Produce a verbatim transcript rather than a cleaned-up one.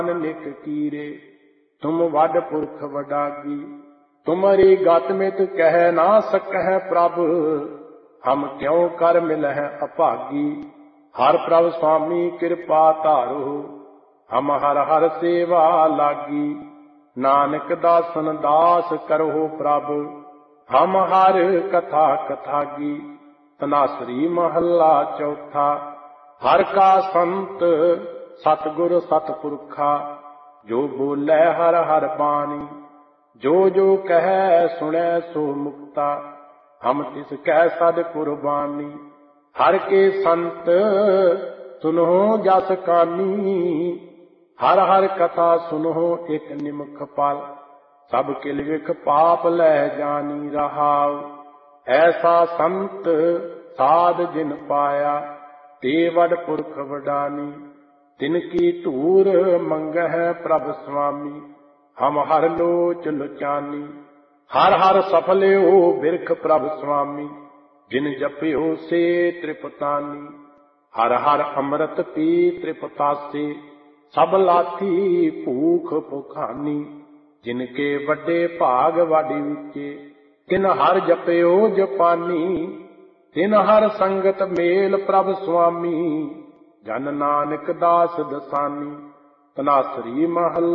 निक कीरे तुम वड पुरख वडागी। तुम्हारी गत मित कह ना सकह प्रभ हम क्यों कर मिलह अभागी। हर प्रभ स्वामी कृपा धारो हम हर हर सेवा लागी। नानक दासन दास करो प्रभ हम हर कथा कथागी। तनासरी महला चौथा। हर का संत सतगुर सतपुरखा जो बोले हर हर बानी। जो जो कह सुने सो मुक्ता हम तिस कह सद कुर्बानी। हर के संत सुनो जस कानी। हर हर कथा सुनो एक निमुख पल सब किल विख पाप लह जानी रहाव। ऐसा संत साध जिन पाया ते वड पुरख वडानी। तिनकी धूर मंगह प्रभ स्वामी हम हर लोच लुचानी। हर हर सफल्यो बिरख प्रभ स्वामी जिन जप्यो से त्रिपतानी। हर हर अमृत पी त्रिपतासे सब लाथी भूख भुखानी। जिनके वड्डे भाग वाडी उच्चे तिन हर जप्यो जपानी। तिन हर संगत मेल प्रभ स्वामी जन नानक दास दसानी। तनासरी महल